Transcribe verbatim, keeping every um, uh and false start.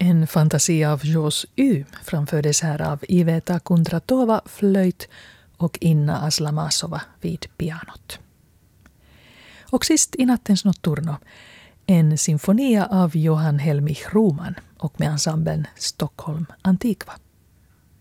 En fantasi av Jos Y framfördes här av Iveta Kundratova flöjt och Inna Aslamasova vid pianot. Och sist i nattens notturno, en symfonia av Johan Helmich Roman och med ensemblen Stockholm Antiqua.